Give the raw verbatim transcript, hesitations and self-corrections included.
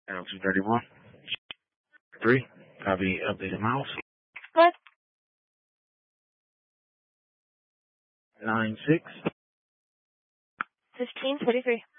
L two thirty-one. Three. Copy updated miles. What? Nine six. Fifteen forty-three.